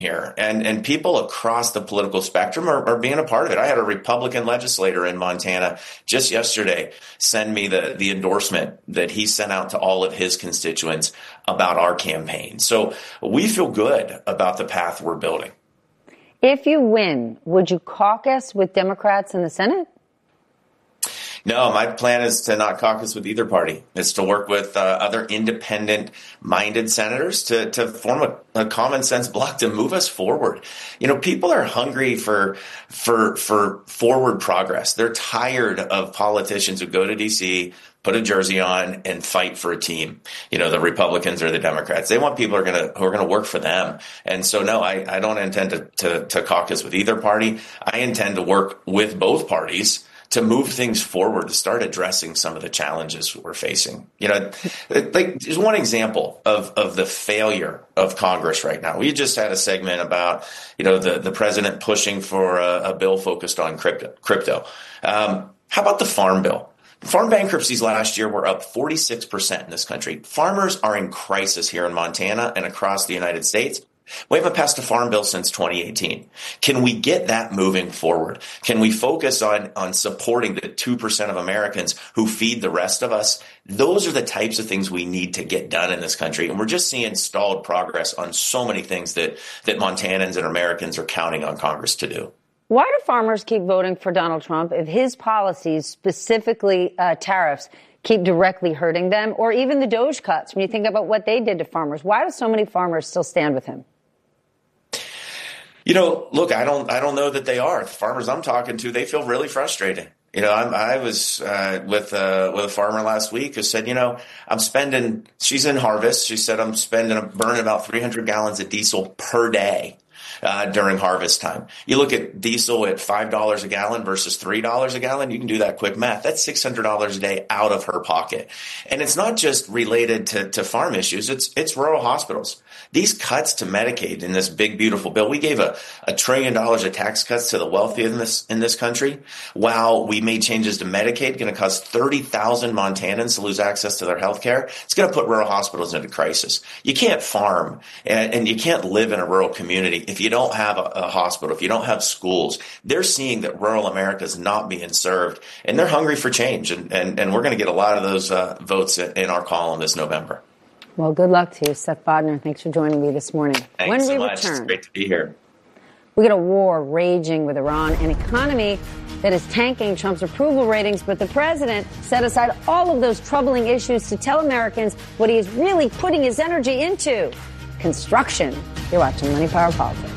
here, and people across the political spectrum are being a part of it. I had a Republican legislator in Montana just yesterday send me the endorsement that he sent out to all of his constituents about our campaign. So we feel good about the path we're building. If you win, would you caucus with Democrats in the Senate? No, my plan is to not caucus with either party. It's to work with other independent-minded senators to form a common sense bloc to move us forward. You know, people are hungry for forward progress. They're tired of politicians who go to D.C., put a jersey on, and fight for a team. You know, the Republicans or the Democrats. They want people who are gonna work for them. And so, no, I don't intend to caucus with either party. I intend to work with both parties to move things forward, to start addressing some of the challenges we're facing. You know, like there's one example of the failure of Congress right now. We just had a segment about, you know, the president pushing for a bill focused on crypto. How about the farm bill? Farm bankruptcies last year were up 46% in this country. Farmers are in crisis here in Montana and across the United States. We haven't passed a farm bill since 2018. Can we get that moving forward? Can we focus on supporting the 2% of Americans who feed the rest of us? Those are the types of things we need to get done in this country. And we're just seeing stalled progress on so many things that Montanans and Americans are counting on Congress to do. Why do farmers keep voting for Donald Trump if his policies, specifically tariffs, keep directly hurting them, or even the DOGE cuts when you think about what they did to farmers? Why do so many farmers still stand with him? You know, look, I don't know that they are. The farmers I'm talking to, they feel really frustrated. You know, I was with a farmer last week who said, you know, she's in harvest. She said, I'm burning about 300 gallons of diesel per day during harvest time. You look at diesel at $5 a gallon versus $3 a gallon, you can do that quick math. That's $600 a day out of her pocket. And it's not just related to farm issues. It's rural hospitals. These cuts to Medicaid in this big, beautiful bill, we gave $1 trillion of tax cuts to the wealthy in this country. While we made changes to Medicaid, going to cause 30,000 Montanans to lose access to their health care. It's going to put rural hospitals into crisis. You can't farm and you can't live in a rural community if you don't have a hospital, if you don't have schools. They're seeing that rural America is not being served, and they're hungry for change. And we're going to get a lot of those votes in our column this November. Well, good luck to you, Seth Bodnar. Thanks for joining me this morning. Thanks so much. It's great to be here. We got a war raging with Iran, an economy that is tanking Trump's approval ratings, but the president set aside all of those troubling issues to tell Americans what he is really putting his energy into: construction. You're watching Money, Power, Politics.